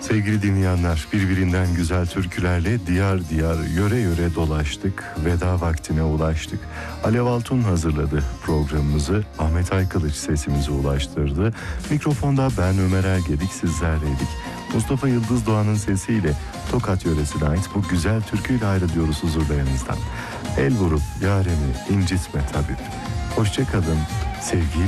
Sevgili dinleyenler, birbirinden güzel türkülerle diyar diyar, yöre yöre dolaştık, veda vaktine ulaştık. Alev Altun hazırladı programımızı, Ahmet Aykılıç sesimizi ulaştırdı. Mikrofonda ben Ömer Ergedik, sizlerleydik. Mustafa Yıldız Doğan'ın sesiyle Tokat yöresine ait bu güzel türküyle ayrılıyoruz huzurlarınızdan. El vurup yaremi incitme tabip. Hoşça kalın, sevgiyle